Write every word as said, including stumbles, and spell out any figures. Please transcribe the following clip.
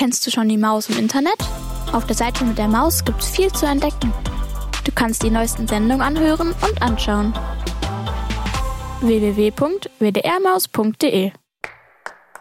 Kennst du schon die Maus im Internet? Auf der Seite mit der Maus gibt's viel zu entdecken. Du kannst die neuesten Sendungen anhören und anschauen. w w w punkt w d r maus punkt d e